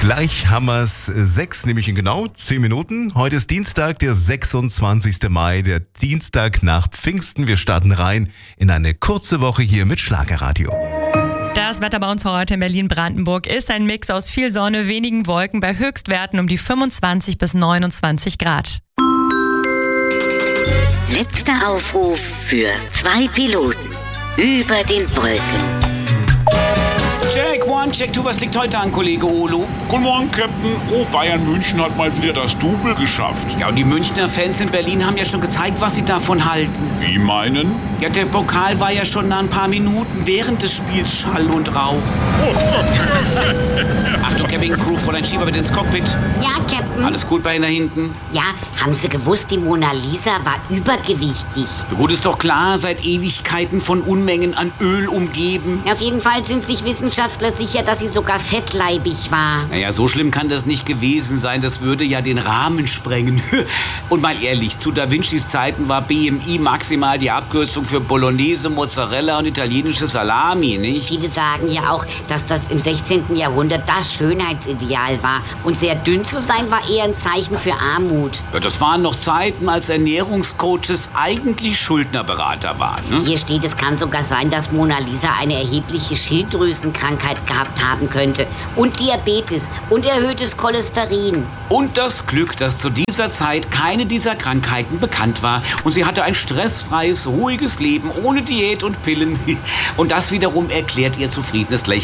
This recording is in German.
Gleich haben wir es 6, nämlich in genau 10 Minuten. Heute ist Dienstag, der 26. Mai, der Dienstag nach Pfingsten. Wir starten rein in eine kurze Woche hier mit Schlagerradio. Das Wetter bei uns heute in Berlin-Brandenburg ist ein Mix aus viel Sonne, wenigen Wolken bei Höchstwerten um die 25 bis 29 Grad. Letzter Aufruf für 2 Piloten über den Wolken. Check, 1, check 2, was liegt heute an, Kollege Olo? Guten Morgen, Captain. Oh, Bayern München hat mal wieder das Double geschafft. Ja, und die Münchner Fans in Berlin haben ja schon gezeigt, was sie davon halten. Wie meinen? Ja, der Pokal war ja schon nach ein paar Minuten während des Spiels Schall und Rauch. Achtung, Kevin, Crew, Fräulein Schieber bitte ins Cockpit. Ja, Captain. Alles gut bei Ihnen da hinten? Ja, haben Sie gewusst, die Mona Lisa war übergewichtig. Gut, ist doch klar, seit Ewigkeiten von Unmengen an Öl umgeben. Auf jeden Fall sind sich Wissenschaftler sicher, dass sie sogar fettleibig war. Naja, so schlimm kann das nicht gewesen sein. Das würde ja den Rahmen sprengen. Und mal ehrlich, zu Da Vincis Zeiten war BMI maximal die Abkürzung für Bolognese, Mozzarella und italienische Salami, nicht? Viele sagen ja auch, dass das im 16. Jahrhundert das Schönheitsideal war. Und sehr dünn zu sein war eher ein Zeichen für Armut. Ja, das waren noch Zeiten, als Ernährungscoaches eigentlich Schuldnerberater waren. Ne? Hier steht, es kann sogar sein, dass Mona Lisa eine erhebliche Schilddrüsenkrankheit gehabt haben könnte. Und Diabetes und erhöhtes Cholesterin. Und das Glück, dass zu dieser Zeit keine dieser Krankheiten bekannt war. Und sie hatte ein stressfreies, ruhiges Leben ohne Diät und Pillen. Und das wiederum erklärt ihr zufriedenes Lächeln.